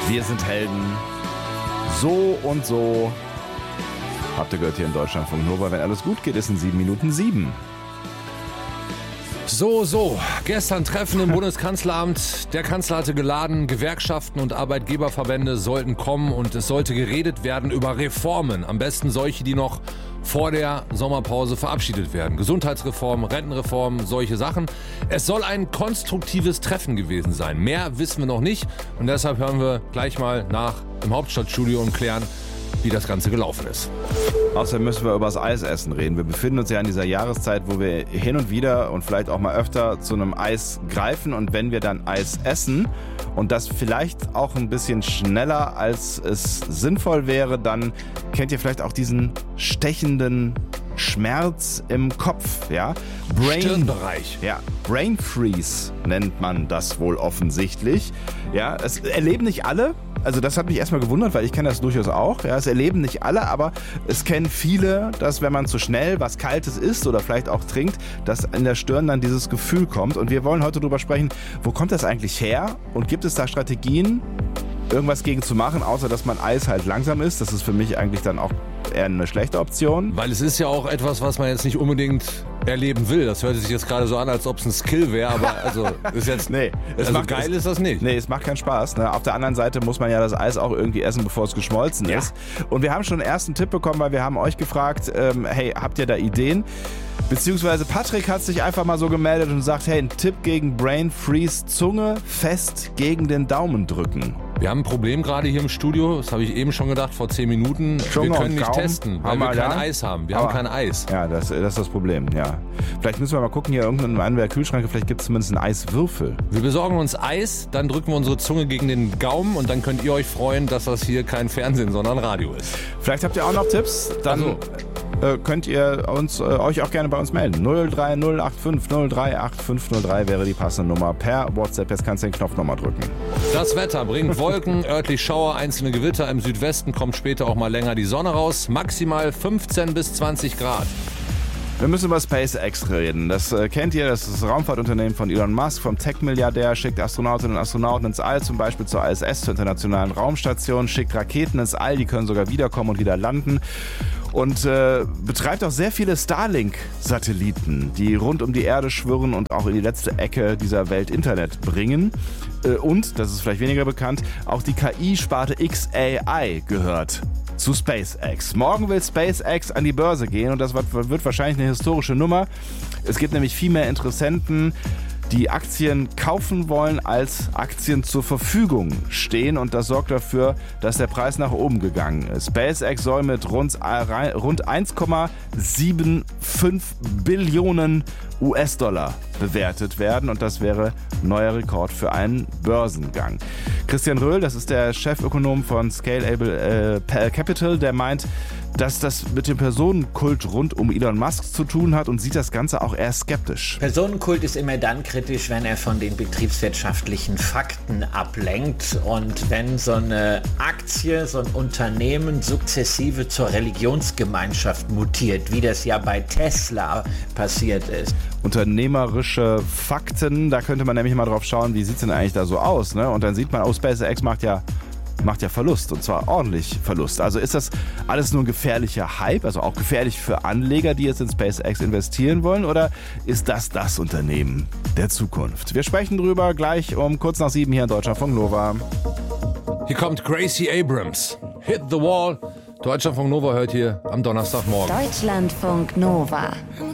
Wir sind Helden. So und so. Habt ihr gehört hier in Deutschlandfunk Nova. Wenn alles gut geht, ist in 7 Minuten 7. So. Gestern Treffen im Bundeskanzleramt. Der Kanzler hatte geladen, Gewerkschaften und Arbeitgeberverbände sollten kommen und es sollte geredet werden über Reformen. Am besten solche, die noch vor der Sommerpause verabschiedet werden. Gesundheitsreform, Rentenreform, solche Sachen. Es soll ein konstruktives Treffen gewesen sein. Mehr wissen wir noch nicht und deshalb hören wir gleich mal nach im Hauptstadtstudio und klären, wie das Ganze gelaufen ist. Außerdem müssen wir über das Eisessen reden. Wir befinden uns ja in dieser Jahreszeit, wo wir hin und wieder und vielleicht auch mal öfter zu einem Eis greifen. Und wenn wir dann Eis essen und das vielleicht auch ein bisschen schneller, als es sinnvoll wäre, dann kennt ihr vielleicht auch diesen stechenden Schmerz im Kopf, ja? Stirnbereich. Ja, Brain Freeze nennt man das wohl offensichtlich. Ja, es erleben nicht alle. Also das hat mich erstmal gewundert, weil ich kenne das durchaus auch. Ja, es erleben nicht alle, aber es kennen viele, dass wenn man zu schnell was Kaltes isst oder vielleicht auch trinkt, dass in der Stirn dann dieses Gefühl kommt. Und wir wollen heute darüber sprechen, wo kommt das eigentlich her? Und gibt es da Strategien, irgendwas gegen zu machen, außer dass man Eis halt langsam isst? Das ist für mich eigentlich dann auch eher eine schlechte Option. Weil es ist ja auch etwas, was man jetzt nicht unbedingt erleben will. Das hört sich jetzt gerade so an, als ob es ein Skill wäre, aber also ist jetzt geil ist das nicht. Nee, es macht keinen Spaß. Ne? Auf der anderen Seite muss man ja das Eis auch irgendwie essen, bevor es geschmolzen ist. Und wir haben schon einen ersten Tipp bekommen, weil wir haben euch gefragt, hey, habt ihr da Ideen? Beziehungsweise Patrick hat sich einfach mal so gemeldet und sagt, hey, ein Tipp gegen Brain Freeze, Zunge fest gegen den Daumen drücken. Wir haben ein Problem gerade hier im Studio, das habe ich eben schon gedacht, vor 10 Minuten. Wir können nicht testen, weil wir kein Eis haben. Wir haben kein Eis. Ja, das ist das Problem, ja. Vielleicht müssen wir mal gucken, hier irgendwann in einem der Kühlschränke, vielleicht gibt es zumindest einen Eiswürfel. Wir besorgen uns Eis, dann drücken wir unsere Zunge gegen den Gaumen und dann könnt ihr euch freuen, dass das hier kein Fernsehen, sondern Radio ist. Vielleicht habt ihr auch noch Tipps, dann könnt ihr euch auch gerne bei uns melden. 03085 038503 wäre die passende Nummer. Per WhatsApp, jetzt kannst du den Knopf nochmal drücken. Das Wetter bringt Wolken, örtlich Schauer, einzelne Gewitter. Im Südwesten kommt später auch mal länger die Sonne raus. Maximal 15 bis 20 Grad. Wir müssen über SpaceX reden. Das kennt ihr, das ist das Raumfahrtunternehmen von Elon Musk, vom Tech-Milliardär, schickt Astronautinnen und Astronauten ins All, zum Beispiel zur ISS, zur Internationalen Raumstation, schickt Raketen ins All, die können sogar wiederkommen und wieder landen. Und betreibt auch sehr viele Starlink-Satelliten, die rund um die Erde schwirren und auch in die letzte Ecke dieser Welt Internet bringen. Und, das ist vielleicht weniger bekannt, auch die KI-Sparte XAI gehört zu SpaceX. Morgen will SpaceX an die Börse gehen und das wird wahrscheinlich eine historische Nummer. Es gibt nämlich viel mehr Interessenten, die Aktien kaufen wollen, als Aktien zur Verfügung stehen. Und das sorgt dafür, dass der Preis nach oben gegangen ist. SpaceX soll mit rund 1,75 Billionen US-Dollar bewertet werden. Und das wäre ein neuer Rekord für einen Börsengang. Christian Röhl, das ist der Chefökonom von Scalable Capital, der meint, dass das mit dem Personenkult rund um Elon Musk zu tun hat und sieht das Ganze auch eher skeptisch. Personenkult ist immer dann kritisch, wenn er von den betriebswirtschaftlichen Fakten ablenkt und wenn so eine Aktie, so ein Unternehmen sukzessive zur Religionsgemeinschaft mutiert, wie das ja bei Tesla passiert ist. Unternehmerische Fakten, da könnte man nämlich mal drauf schauen, wie sieht es denn eigentlich da so aus, ne? Und dann sieht man, oh, SpaceX macht ja Verlust und zwar ordentlich Verlust. Also ist das alles nur ein gefährlicher Hype, also auch gefährlich für Anleger, die jetzt in SpaceX investieren wollen, oder ist das Unternehmen der Zukunft? Wir sprechen drüber gleich um kurz nach 7 hier in Deutschlandfunk Nova. Hier kommt Gracie Abrams. Hit the Wall. Deutschlandfunk Nova hört hier am Donnerstagmorgen. Deutschlandfunk Nova.